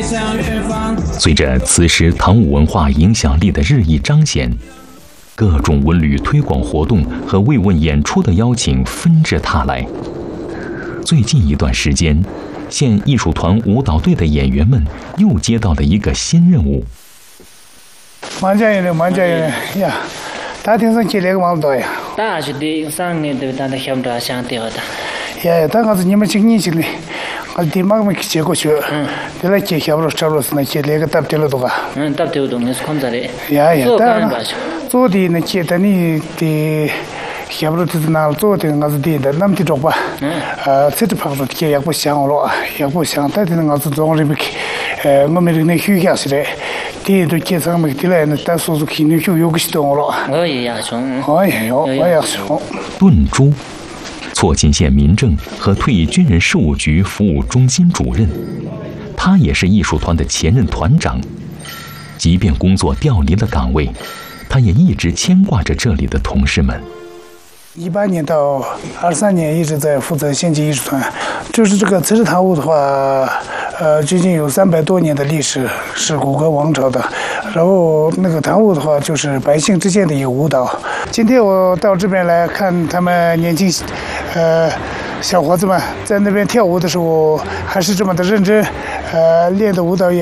随着此时唐舞文化影响力的日益彰显，各种文旅推广活动和慰问演出的邀请纷至沓来。最近一段时间，县艺术团舞蹈队的演员们又接到了一个新任务。 忙家人呀，大厅上接了个忙多呀。 大学的3年对他的想法相对的。 呀，但是你们今年去的，我地方没接过去，这来接下不差不多是那接了个搭的了多吧？ 搭的东西是空着的。 呀，但做的那接的你的。下不就是拿做的我是的，那么的做吧。这就跑出去也不想了，也不想，但是我是做里面我们那休假是的，第一都街上面的来呢，但是去那休有个系统了。 我也要从。 我也从。 顿珠，错沁县民政和退役军人事务局服务中心主任，他也是艺术团的前任团长。即便工作调离了岗位，他也一直牵挂着这里的同事们。 18年到23年一直在负责县级艺术团，就是这个瓷石唐舞的话，最近有300多年的历史，是古河王朝的。然后那个唐舞的话，就是百姓之间的一个舞蹈。今天我到这边来看他们年轻，小伙子们在那边跳舞的时候，还是这么的认真，练的舞蹈也。